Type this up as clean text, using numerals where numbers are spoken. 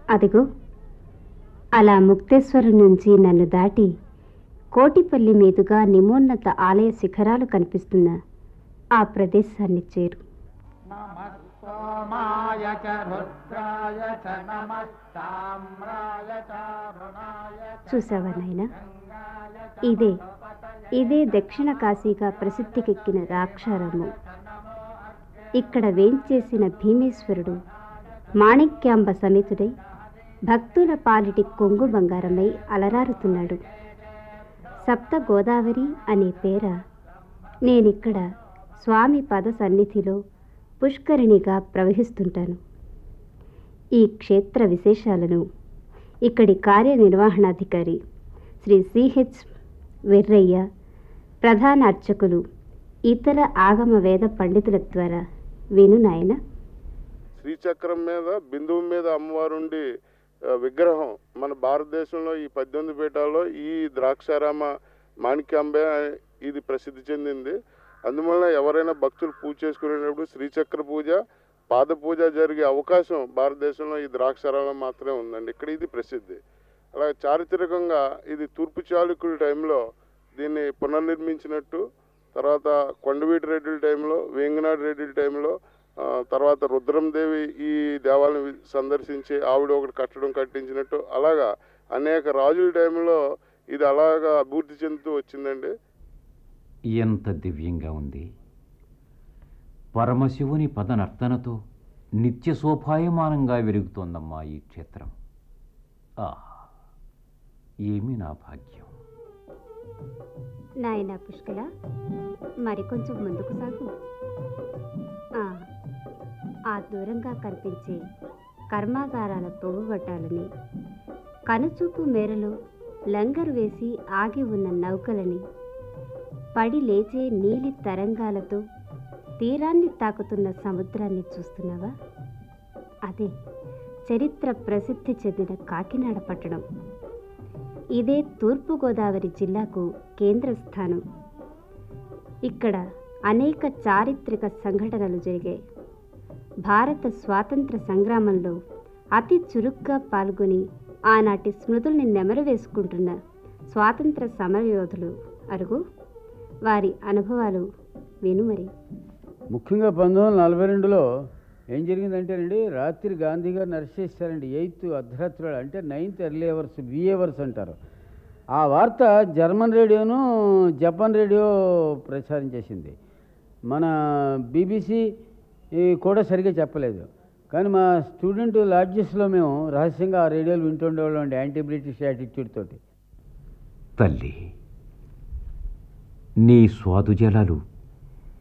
అదిగో అలా ముక్తేశ్వరం నుంచి నన్ను దాటి కోటిపల్లి మీదుగా నిమోన్నత ఆలయ శిఖరాలు కనిపిస్తున్న ఆ ప్రదేశాన్ని చేరు. చూసావా నాయనా, ఇదే దక్షిణ కాశీగా ప్రసిద్ధికెక్కిన ద్రాక్షారామం. ఇక్కడ వేంచేసిన భీమేశ్వరుడు మాణిక్యాంబ సమేతుడై భక్తుల పాలిటి కొంగు బంగారమై అలరారుతున్నాడు. సప్త గోదావరి అనే పేర నేనిక్కడ స్వామి పద సన్నిధిలో పుష్కరిణిగా ప్రవహిస్తుంటాను. ఈ క్షేత్ర విశేషాలను ఇక్కడి కార్యనిర్వహణాధికారి శ్రీ సిహెచ్ వెర్రయ్య, ప్రధాన అర్చకులు, ఇతర ఆగమ వేద పండితుల ద్వారా విను నాయన. శ్రీచక్రం మీద బిందువు మీద అమ్మవారుండి విగ్రహం మన భారతదేశంలో ఈ 18 పీఠాల్లో ఈ ద్రాక్షారామ మాణిక్యాంబే ఇది ప్రసిద్ధి చెందింది. అందువల్ల ఎవరైనా భక్తులు పూజ చేసుకునేటప్పుడు శ్రీచక్ర పూజ, పాద పూజ జరిగే అవకాశం భారతదేశంలో ఈ ద్రాక్షారామం మాత్రమే ఉందండి. ఇక్కడ ఇది ప్రసిద్ధి. అలాగే చారిత్రకంగా ఇది తూర్పు చాళుక్యుల టైంలో దీన్ని పునర్నిర్మించినట్టు, తర్వాత కొండవీటి రెడ్డిల టైంలో, వేంగనాడు రెడ్డిల టైంలో, తర్వాత రుద్రందేవి ఈ దేవాలయం సందర్శించి ఆవిడ ఒకటి కట్టడం కట్టించినట్టు, అలాగా అనేక రాజుల టైంలో ఇది అలాగా అభివృద్ధి చెందుతూ వచ్చిందండి. ఎంత దివ్యంగా ఉంది! పరమశివుని పదనర్తనతో నిత్య శోభాయమానంగా వెలుగుతోందమ్మా ఈ క్షేత్రం. ఏమి నా భాగ్యం! నాయన పుష్కల, మరికొంచెం ముందుకు సాగు. ఆ దూరంగా కనిపించే కర్మాగారాల పొగువటాలని, కనుచూపు మేరలో లంగరు వేసి ఆగి ఉన్న నౌకలని, పడి లేచే నీలి తరంగాలతో తీరాన్ని తాకుతున్న సముద్రాన్ని చూస్తున్నావా? అదే చరిత్ర ప్రసిద్ధి చెందిన కాకినాడ పట్టణం. ఇదే తూర్పుగోదావరి జిల్లాకు కేంద్ర స్థానం. ఇక్కడ అనేక చారిత్రక సంఘటనలు జరిగాయి. భారత స్వాతంత్ర సంగ్రామంలో అతి చురుగ్గా పాల్గొని ఆనాటి స్మృతుల్ని నెమరు వేసుకుంటున్న స్వాతంత్ర సమరయోధులు అరుగు, వారి అనుభవాలు వినుమరి. ముఖ్యంగా 1942లో ఏం జరిగిందంటేనండి, రాత్రి గాంధీ గారు అరెస్ట్ చేశారండి. 8th అర్ధరాత్రి, అంటే 9th ఎర్లీ అవర్స్, వి అవర్స్ అంటారు. ఆ వార్త జర్మన్ రేడియోను, జపాన్ రేడియో ప్రచారం చేసింది. మన BBC కూడా సరిగ్గా చెప్పలేదు. కానీ మా స్టూడెంట్ లాడ్జెస్లో మేము రహస్యంగా ఆ రేడియోలు వింటుండేవాళ్ళం అండి, యాంటీ బ్రిటిష్ యాటిట్యూడ్ తోటి. తల్లి, నీ స్వాదుజలాలు